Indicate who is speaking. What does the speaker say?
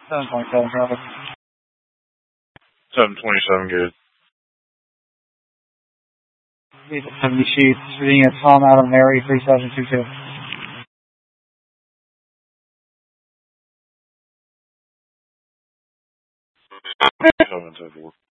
Speaker 1: 727 traffic.
Speaker 2: 727, good.
Speaker 1: 70 sheets, reading at Tom Adam Mary 3722.
Speaker 2: 724.